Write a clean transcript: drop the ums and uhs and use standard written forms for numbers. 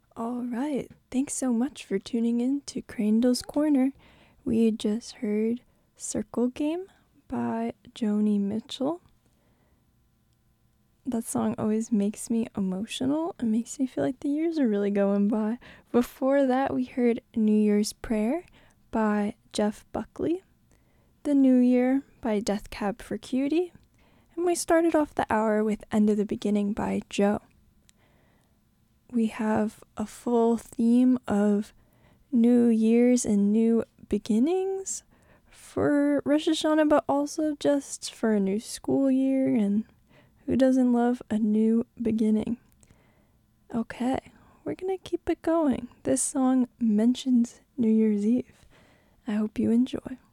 All right. Thanks so much for tuning in to Crandall's Corner. We just heard Circle Game by Joni Mitchell. That song always makes me emotional. It makes me feel like the years are really going by. Before that, we heard New Year's Prayer by Jeff Buckley, The New Year by Death Cab for Cutie, and we started off the hour with End of the Beginning by Joe. We have a full theme of New Year's and new beginnings for Rosh Hashanah, but also just for a new school year, and who doesn't love a new beginning? Okay, we're gonna keep it going. This song mentions New Year's Eve. I hope you enjoy.